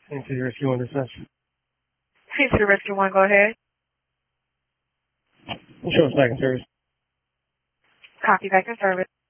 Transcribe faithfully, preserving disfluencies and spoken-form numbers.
Into the rescue one reception. Hey, to the rescue one, go ahead. Show us back in service. Copy, back in service.